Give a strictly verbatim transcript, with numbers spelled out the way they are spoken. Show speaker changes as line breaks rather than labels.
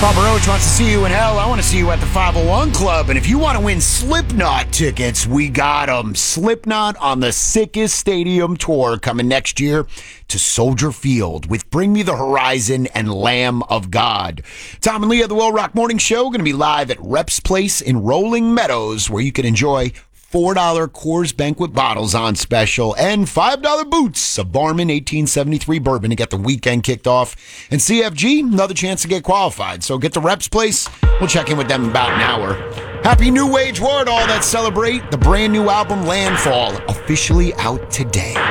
Papa Roach wants to see you in hell. I want to see you at the five oh one Club. And if you want to win Slipknot tickets, we got them. Slipknot on the Sickest Stadium tour coming next year to Soldier Field with Bring Me the Horizon and Lamb of God. Tom and Leah, the Will Rock Morning Show, going to be live at Reps Place in Rolling Meadows, where you can enjoy four dollar Coors Banquet bottles on special and five dollar boots of Barman eighteen seventy-three bourbon to get the weekend kicked off. And C F G, another chance to get qualified. So get to Reps Place. We'll check in with them in about an hour. Happy New Age War to all that celebrate. The brand new album Landfall, officially out today.